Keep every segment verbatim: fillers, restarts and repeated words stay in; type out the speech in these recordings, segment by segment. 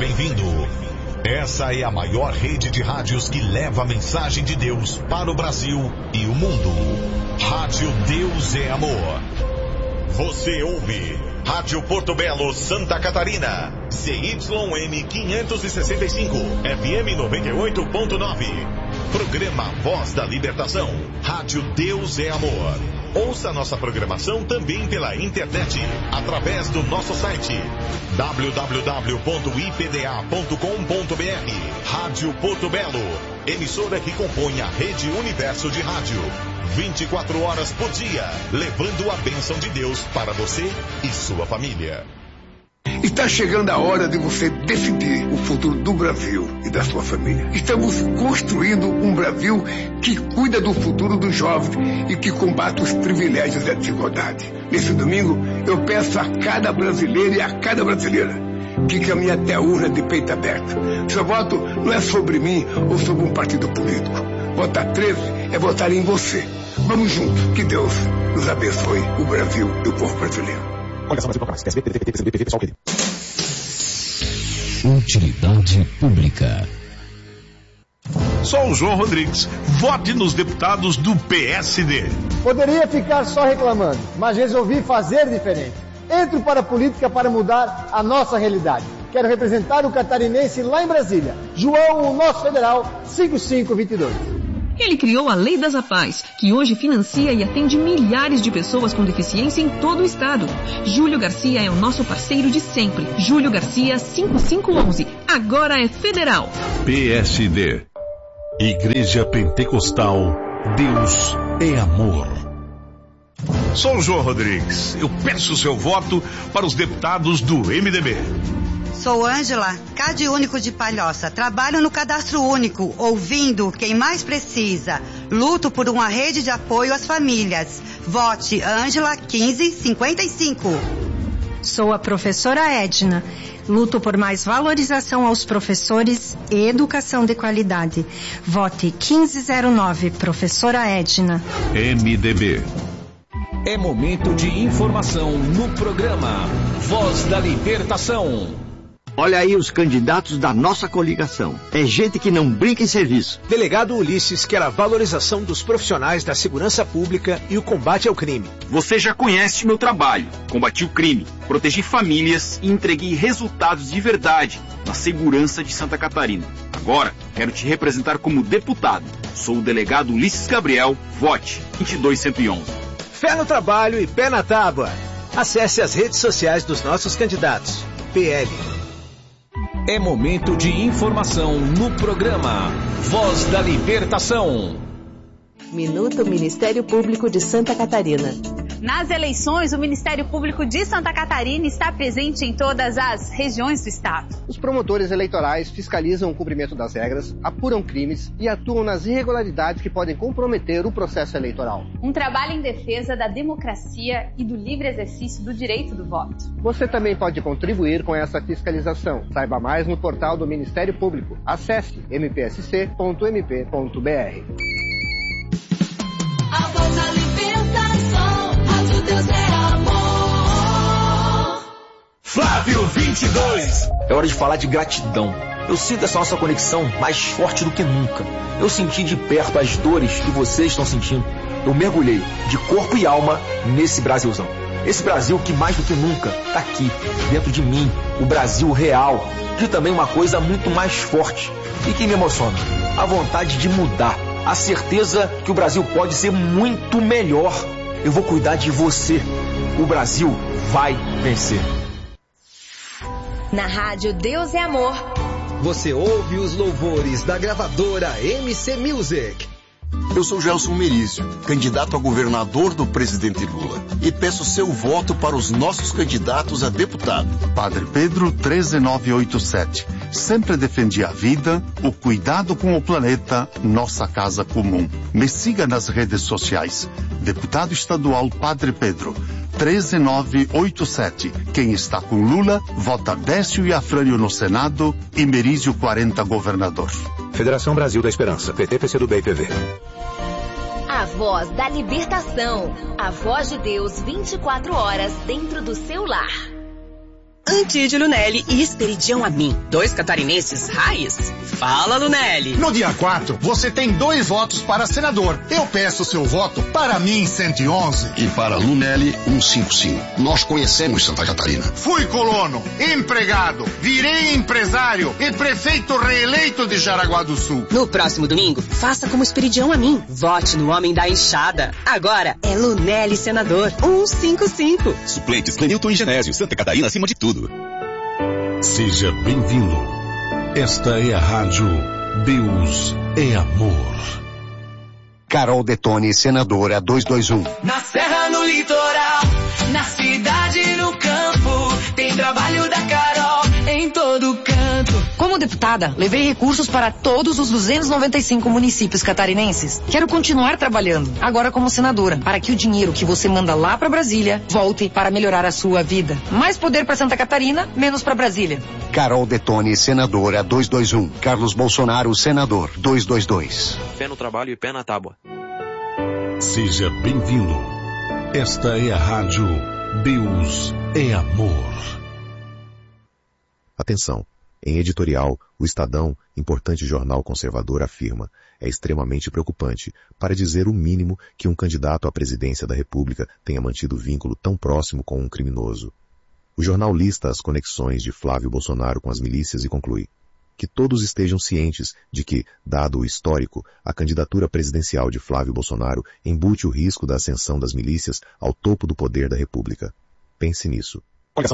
bem-vindo. Essa é a maior rede de rádios que leva a mensagem de Deus para o Brasil e o mundo. Rádio Deus é Amor. Você ouve Rádio Porto Belo, Santa Catarina. C Y M quinhentos e sessenta e cinco, F M noventa e oito ponto nove. Programa Voz da Libertação. Rádio Deus é Amor. Ouça nossa programação também pela internet, através do nosso site w w w ponto i p d a ponto com ponto b r. Rádio Porto Belo, emissora que compõe a Rede Universo de Rádio. vinte e quatro horas por dia, levando a bênção de Deus para você e sua família. Está chegando a hora de você decidir o futuro do Brasil e da sua família. Estamos construindo um Brasil que cuida do futuro dos jovens e que combate os privilégios e a desigualdade. Nesse domingo, eu peço a cada brasileiro e a cada brasileira que caminhe até a urna de peito aberto. Seu voto não é sobre mim ou sobre um partido político. Votar treze é votar em você. Vamos juntos. Que Deus nos abençoe, o Brasil e o povo brasileiro. Utilidade pública. Sou o João Rodrigues. Vote nos deputados do P S D. Poderia ficar só reclamando, mas resolvi fazer diferente. Entro para a política para mudar a nossa realidade. Quero representar o catarinense lá em Brasília. João, o nosso federal, cinco cinco dois dois. Ele criou a Lei das APAES, que hoje financia e atende milhares de pessoas com deficiência em todo o estado. Júlio Garcia é o nosso parceiro de sempre. Júlio Garcia, cinco cinco um um. Agora é federal. P S D. Igreja Pentecostal. Deus é amor. Sou o João Rodrigues. Eu peço seu voto para os deputados do M D B. Sou Ângela, Cade Único de Palhoça. Trabalho no Cadastro Único, ouvindo quem mais precisa. Luto por uma rede de apoio às famílias. Vote Ângela quinze cinquenta e cinco. Sou a professora Edna. Luto por mais valorização aos professores e educação de qualidade. Vote quinze zero nove, professora Edna. M D B. É momento de informação no programa Voz da Libertação. Olha aí os candidatos da nossa coligação. É gente que não brinca em serviço. Delegado Ulisses quer a valorização dos profissionais da segurança pública e o combate ao crime. Você já conhece meu trabalho. Combati o crime, protegi famílias e entreguei resultados de verdade na segurança de Santa Catarina. Agora, quero te representar como deputado. Sou o delegado Ulisses Gabriel. Vote vinte e dois cento e onze. Fé no trabalho e pé na tábua. Acesse as redes sociais dos nossos candidatos. P L. É momento de informação no programa Voz da Libertação. Minuto Ministério Público de Santa Catarina. Nas eleições, o Ministério Público de Santa Catarina está presente em todas as regiões do estado. Os promotores eleitorais fiscalizam o cumprimento das regras, apuram crimes e atuam nas irregularidades que podem comprometer o processo eleitoral. Um trabalho em defesa da democracia e do livre exercício do direito do voto. Você também pode contribuir com essa fiscalização. Saiba mais no portal do Ministério Público. Acesse m p s c ponto m p ponto b r. A voz da libertação, Rádio Deus é amor. Flávio vinte e dois. É hora de falar de gratidão. Eu sinto essa nossa conexão mais forte do que nunca. Eu senti de perto as dores que vocês estão sentindo. Eu mergulhei de corpo e alma nesse Brasilzão. Esse Brasil que mais do que nunca está aqui, dentro de mim. O Brasil real. E também uma coisa muito mais forte e que me emociona. A vontade de mudar. A certeza que o Brasil pode ser muito melhor. Eu vou cuidar de você. O Brasil vai vencer. Na Rádio Deus é Amor. Você ouve os louvores da gravadora M C Music. Eu sou Gelson Merizio, candidato a governador do presidente Lula. E peço seu voto para os nossos candidatos a deputado. Padre Pedro treze nove oito sete. Sempre defendi a vida, o cuidado com o planeta, nossa casa comum. Me siga nas redes sociais. Deputado estadual Padre Pedro treze nove oito sete. Quem está com Lula, vota Décio e Afrânio no Senado e Merizio quarenta governador. Federação Brasil da Esperança, P T, P C do B e P V. A voz da libertação. A voz de Deus vinte e quatro horas dentro do seu lar. Antídio Lunelli e Esperidião Amin. Dois catarinenses raiz. Fala, Lunelli. No dia quatro, você tem dois votos para senador. Eu peço seu voto para mim cento e onze. E para Lunelli cento e cinquenta e cinco. Nós conhecemos Santa Catarina. Fui colono, empregado, virei empresário e prefeito reeleito de Jaraguá do Sul. No próximo domingo, faça como Esperidião Amin. Vote no homem da enxada. Agora é Lunelli senador cento e cinquenta e cinco. Suplentes Clenilton e Genésio, Santa Catarina acima de tudo. Seja bem-vindo. Esta é a rádio Deus é Amor. Carol Detone, senadora duzentos e vinte e um. Na serra, no litoral, na cidade, no campo, tem trabalho da Carol em todo canto. Como deputada, levei recursos para todos os duzentos e noventa e cinco municípios catarinenses. Quero continuar trabalhando, agora como senadora, para que o dinheiro que você manda lá para Brasília volte para melhorar a sua vida. Mais poder para Santa Catarina, menos para Brasília. Carol Detone, senadora duzentos e vinte e um. Carlos Bolsonaro, senador duzentos e vinte e dois. Fé no trabalho e pé na tábua. Seja bem-vindo. Esta é a rádio Deus é Amor. Atenção. Em editorial, o Estadão, importante jornal conservador, afirma: é extremamente preocupante, para dizer o mínimo, que um candidato à presidência da República tenha mantido vínculo tão próximo com um criminoso. O jornal lista as conexões de Flávio Bolsonaro com as milícias e conclui: que todos estejam cientes de que, dado o histórico, a candidatura presidencial de Flávio Bolsonaro embute o risco da ascensão das milícias ao topo do poder da República. Pense nisso.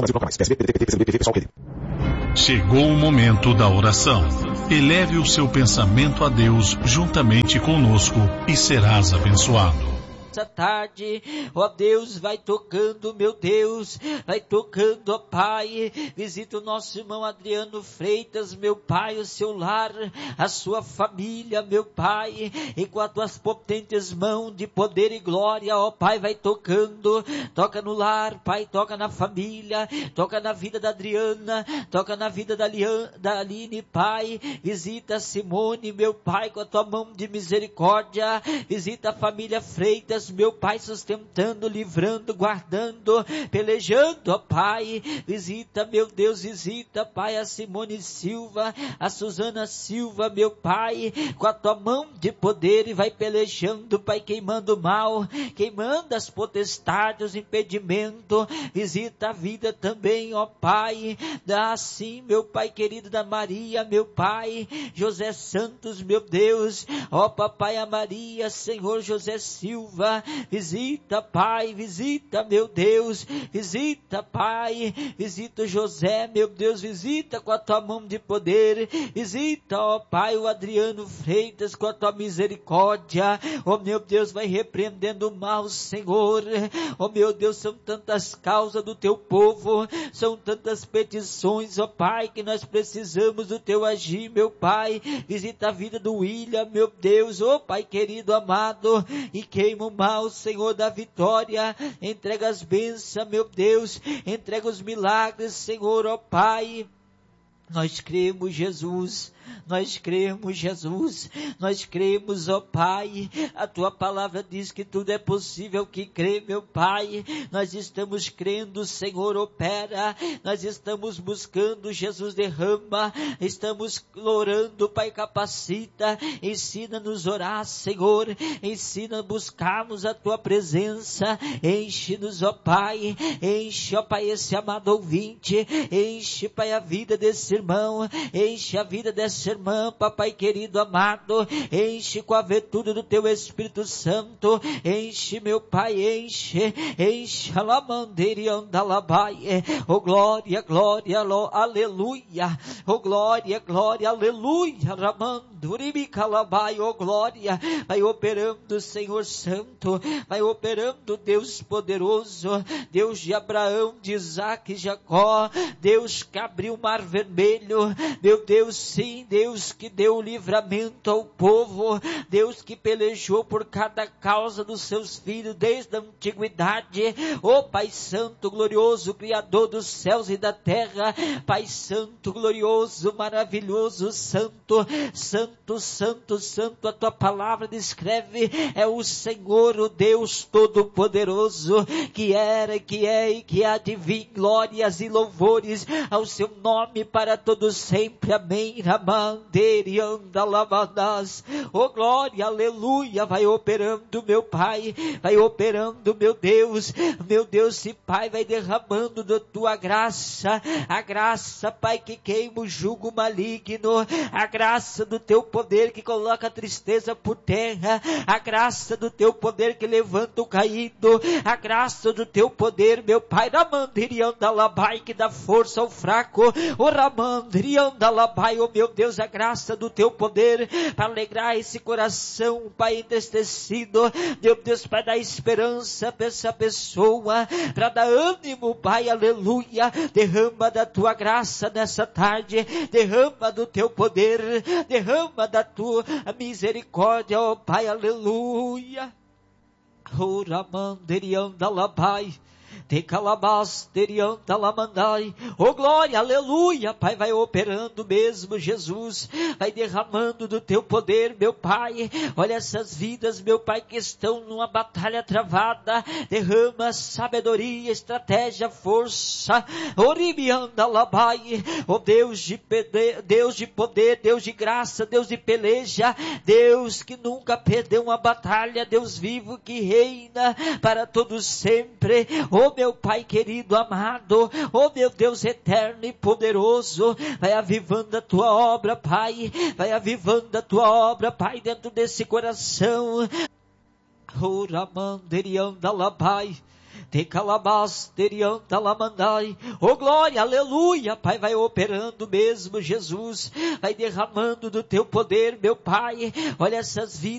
Chegou o momento da oração. Eleve o seu pensamento a Deus juntamente conosco e serás abençoado. Essa tarde, ó Deus, vai tocando, meu Deus, vai tocando, ó Pai, visita o nosso irmão Adriano Freitas, meu Pai, o seu lar, a sua família, meu Pai, e com as tuas potentes mãos de poder e glória, ó Pai, vai tocando, toca no lar, Pai, toca na família, toca na vida da Adriana, toca na vida da, Lian, da Aline, Pai, visita a Simone, meu Pai, com a tua mão de misericórdia, visita a família Freitas, meu Pai, sustentando, livrando, guardando, pelejando, ó Pai, visita, meu Deus, visita, Pai, a Simone Silva, a Suzana Silva, meu Pai, com a tua mão de poder, e vai pelejando, Pai, queimando o mal, queimando as potestades, os impedimentos, visita a vida também, ó Pai, dá assim, meu Pai querido, da Maria, meu Pai, José Santos, meu Deus, ó Papai, a Maria, Senhor José Silva, visita, Pai, visita, meu Deus, visita, Pai, visita o José, meu Deus, visita com a tua mão de poder, visita, ó Pai, o Adriano Freitas com a tua misericórdia, ó meu Deus, vai repreendendo o mal, Senhor, ó meu Deus, são tantas causas do teu povo, são tantas petições, ó Pai, que nós precisamos do teu agir, meu Pai, visita a vida do William, meu Deus, ó Pai querido, amado, e queima o mal, Senhor da vitória, entrega as bênçãos, meu Deus, entrega os milagres, Senhor, ó Pai, nós cremos, Jesus, nós cremos, Jesus, nós cremos, ó Pai, a tua palavra diz que tudo é possível que crê, meu Pai, nós estamos crendo, Senhor, opera, nós estamos buscando, Jesus, derrama, estamos orando, Pai, capacita, ensina-nos a orar, Senhor, ensina a buscarmos a tua presença, enche-nos, ó Pai, enche, ó Pai, esse amado ouvinte, enche, Pai, a vida desse irmão, enche a vida dessa irmã, Papai querido, amado, enche com a virtude do teu Espírito Santo, enche, meu Pai, enche, enche, alamandeira andalabai, oh glória, glória, aleluia, oh glória, glória, aleluia, ramanduribicalabai, oh glória, vai operando, Senhor Santo, vai operando, Deus poderoso, Deus de Abraão, de Isaac e Jacó, Deus que abriu o mar vermelho, vermelho, meu Deus, sim, Deus que deu livramento ao povo, Deus que pelejou por cada causa dos seus filhos desde a antiguidade, ó Pai Santo, glorioso, Criador dos céus e da terra, Pai Santo, glorioso, maravilhoso, Santo, Santo, Santo, Santo, a tua palavra descreve, é o Senhor, o Deus Todo-Poderoso, que era, que é e que há de vir, glórias e louvores ao seu nome para todos sempre, amém. Ramanderianda lavadas, oh glória, aleluia, vai operando meu Pai, vai operando meu Deus, meu Deus, e Pai, vai derramando da tua graça, a graça, Pai, que queima o jugo maligno, a graça do teu poder que coloca a tristeza por terra, a graça do teu poder que levanta o caído, a graça do teu poder, meu Pai, Ramanderianda labai, que dá força ao fraco, o Ramanderianda labai, oh meu Deus, a graça do teu poder para alegrar esse coração, Pai, entristecido, meu Deus, para dar esperança para essa pessoa, para dar ânimo, Pai, aleluia, derrama da tua graça nessa tarde, derrama do teu poder, derrama da tua misericórdia, ó Pai, aleluia. Oh, Ramanderianda labai, te calabas, terianta lamandai, oh glória, aleluia, Pai, vai operando mesmo, Jesus, vai derramando do teu poder, meu Pai, olha essas vidas, meu Pai, que estão numa batalha travada, derrama sabedoria, estratégia, força, oribianda labai, oh Deus de poder, Deus de poder, Deus de graça, Deus de peleja, Deus que nunca perdeu uma batalha, Deus vivo que reina para todos sempre, oh meu Pai querido, amado, oh meu Deus eterno e poderoso, vai avivando a tua obra, Pai, vai avivando a tua obra, Pai, dentro desse coração. Oh, Ramanderianda labai, te calabas, terianta lamandai, oh glória, aleluia, Pai, vai operando mesmo, Jesus, vai derramando do teu poder, meu Pai, olha essas vidas,